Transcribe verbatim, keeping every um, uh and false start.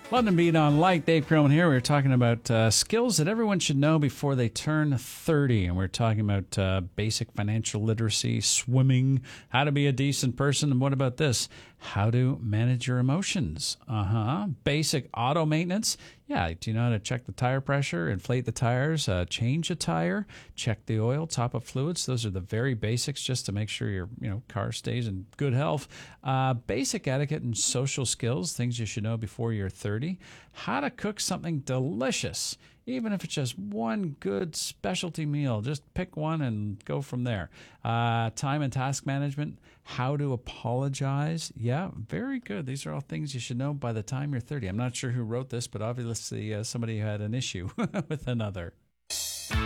London Beat on Light. Dave Croman here. We are talking about uh, skills that everyone should know before they turn thirty. And we're talking about uh, basic financial literacy, swimming, how to be a decent person. And what about this? How to manage your emotions. Uh-huh. Basic auto maintenance. Yeah, do you know how to check the tire pressure, inflate the tires, uh, change a tire, check the oil, top up fluids? Those are the very basics just to make sure your you know car stays in good health. Uh, basic etiquette and social skills, things you should know before you're thirty. How to cook something delicious, even if it's just one good specialty meal. Just pick one and go from there. Uh, time and task management, how to apologize. Yeah, very good. These are all things you should know by the time you're thirty. I'm not sure who wrote this, but obviously uh, somebody had an issue with another.